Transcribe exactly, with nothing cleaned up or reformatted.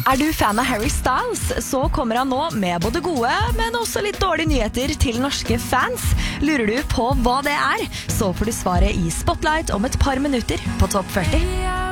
Er du fan av Harry Styles, så kommer han nå med både gode, men også litt dårlige nyheter til norske fans. Lurer du på hva det er, så får du svaret i Spotlight om et par minutter på Topp førti.